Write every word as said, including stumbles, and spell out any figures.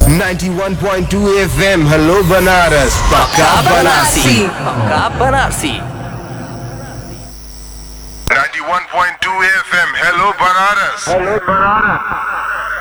ninety-one point two F M hello Banaras पक्का बनारसी पक्का Banarasi ninety-one point two F M hello Banaras hello Banaras